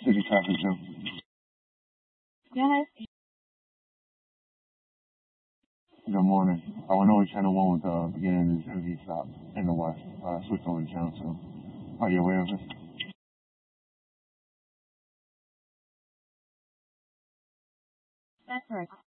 City traffic jam. Yes. Good morning. I know channel 1 was beginning this heavy stop in the west. I switched over to channel 2. Are you aware of it? That's right.